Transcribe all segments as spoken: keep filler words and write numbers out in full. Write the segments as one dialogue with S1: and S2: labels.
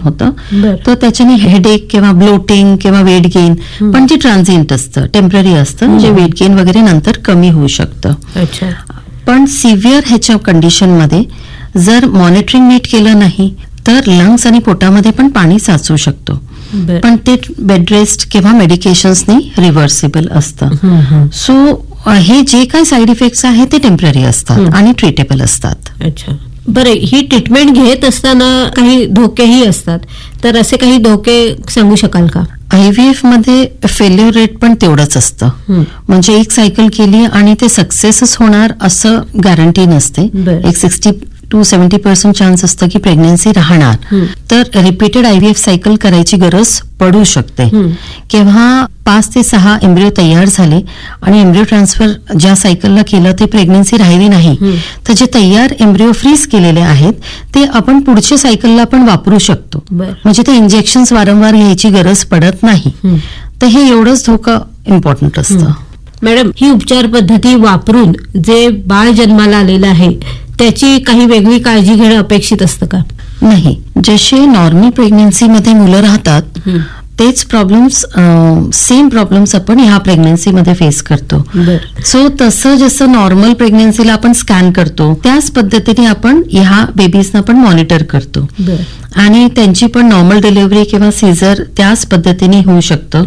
S1: होतं. तर त्याच्याने हेडेक किंवा ब्लोटिंग किंवा वेट गेन, पण जे ट्रान्झिएंट असतं, टेम्पररी असतं, जे वेट गेन वगैरे नंतर कमी होऊ शकतं. पण सिव्हिअर ह्याच्या कंडिशनमध्ये जर मॉनिटरिंग नीट केलं नाही तर लंग्स आणि पोटामध्ये पण पाणी साचू शकतो. पण ते बेड रेस्ट किंवा मेडिकेशन्सनी रिव्हर्सिबल असतं. सो हे जे काही साईड इफेक्ट्स आहेत ते टेम्पररी असतात आणि ट्रीटेबल असतात.
S2: अच्छा, बरं, ही ट्रीटमेंट घेत असताना काही धोकेही असतात, तर असे काही धोके सांगू शकाल का?
S1: आयव्हीएफ मध्ये फेल्युअर रेट पण तेवढंच असतं. म्हणजे एक सायकल केली आणि ते सक्सेसच होणार असं गॅरंटी नसते. एक sixty two seventy percent chance असतं की प्रेग्नन्सी राहणार. तर रिपीटेड आयव्हीएफ सायकल करायची गरज पडू शकते. केव्हा पाच ते सहा एम्ब्रिओ तयार झाले आणि एम्ब्रिओ ट्रान्सफर ज्या सायकलला केलं ते प्रेग्नन्सी राहिली नाही, तर जे तयार एम्ब्रिओ फ्रीज केलेले आहेत ते आपण पुढच्या सायकलला पण वापरू शकतो. म्हणजे ते इंजेक्शन्स वारंवार घ्यायची गरज पडत नाही. तर हे एवढंच धोका इम्पॉर्टंट असतं.
S2: मॅडम, ही उपचार पद्धती वापरून जे बाळ जन्माला आलेलं आहे त्याची काही वेगळी काळजी घेणं अपेक्षित असतं का?
S1: नाही, जसे नॉर्मल प्रेग्नन्सीमध्ये मुलं राहतात तेच प्रॉब्लेम्स, सेम प्रॉब्लेम्स आपण ह्या प्रेग्नन्सीमध्ये फेस करतो. सो तसं जसं नॉर्मल प्रेग्नन्सीला आपण स्कॅन करतो त्याच पद्धतीने आपण ह्या बेबीजना पण मॉनिटर करतो. आणि त्यांची पण नॉर्मल डिलिव्हरी किंवा सीझर त्याच पद्धतीने होऊ शकतं.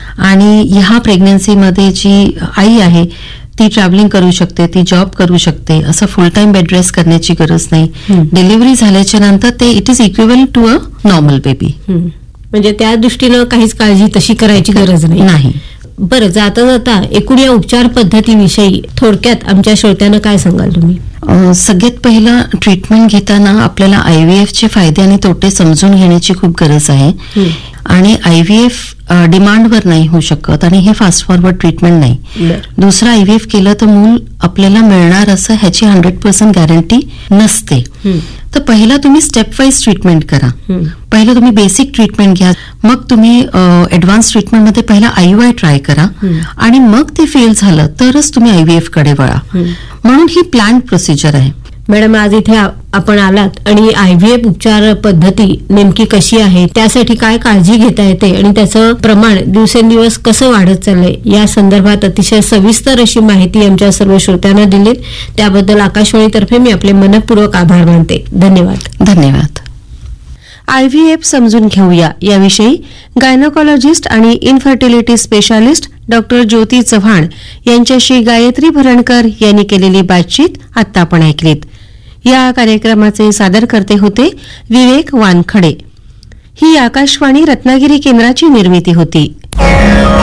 S1: आणि ह्या प्रेग्नन्सीमध्ये जी आई आहे ती ट्रॅव्हलिंग करू शकते, ती जॉब करू शकते, असं फुल टाइम बेड रेस्ट करण्याची गरज नाही. डिलिव्हरी झाल्याच्या नंतर ते it is equivalent to a normal baby.
S2: म्हणजे त्या दृष्टीनं काहीच काळजी तशी करायची गरज नाही. बरं, जाता जाता एकूण या उपचार पद्धतीविषयी थोडक्यात आमच्या श्रोत्यांना काय सांगाल तुम्ही?
S1: सगळ्यात पहिलं ट्रीटमेंट घेताना आपल्याला आयव्हीएफचे फायदे आणि तोटे समजून घेण्याची खूप गरज आहे. आणि आयव्हीएफ डिमांडवर नाही होऊ शकत आणि हे फास्ट फॉरवर्ड ट्रीटमेंट नाही. दुसरं आयव्हीएफ केलं तर मूल आपल्याला मिळणार असं ह्याची हंड्रेड पर्सेंट गॅरंटी नसते. तर पहिला तुम्ही स्टेप वाईज ट्रीटमेंट करा. पहिलं तुम्ही बेसिक ट्रीटमेंट घ्या, मग तुम्ही ऍडव्हान्स ट्रीटमेंटमध्ये पहिला आयव्हीआय ट्राय करा आणि मग ते फेल झालं तरच तुम्ही आयव्हीएफ कडे वळा. म्हणून ही प्लॅन प्रोसिजर आहे.
S2: मॅडम, आज इथे आपण आलात आणि आयव्हीएफ उपचार पद्धती नेमकी कशी आहे, त्यासाठी काय काळजी घेता येते आणि त्याचं प्रमाण दिवसेंदिवस कसं वाढत चाललंय या संदर्भात अतिशय सविस्तर अशी माहिती आमच्या सर्व श्रोत्यांना दिलीत, त्याबद्दल आकाशवाणीतर्फे मी आपले मनपूर्वक आभार मानते. धन्यवाद.
S1: धन्यवाद.
S3: आयव्हीएफ समजून घेऊया याविषयी गायनोकॉलॉजिस्ट आणि इन्फर्टिलिटी स्पेशालिस्ट डॉक्टर ज्योती चव्हाण यांच्याशी गायत्री भरणकर यांनी केलेली बातचीत आता आपण ऐकलीत. या कार्यक्रमाचे सादरकर्ते होते विवेक वानखडे. ही आकाशवाणी रत्नागिरी केंद्राची निर्मिती होती.